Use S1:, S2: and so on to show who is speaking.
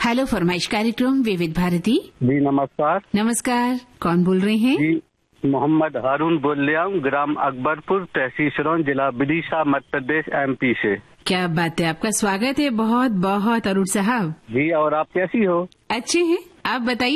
S1: Hello फरमाइश कार्यक्रम विविध भारती।
S2: जी नमस्कार।
S1: नमस्कार, कौन बोल रहे हैं?
S2: जी मोहम्मद हारून बोल रहा हूँ, ग्राम अकबरपुर, तहसील सिरौन, जिला विदिशा, मध्य प्रदेश, MP से।
S1: क्या बात है, आपका स्वागत है बहुत बहुत अरुण साहब।
S2: जी और आप कैसी हो?
S1: अच्छे हैं, आप बताइए।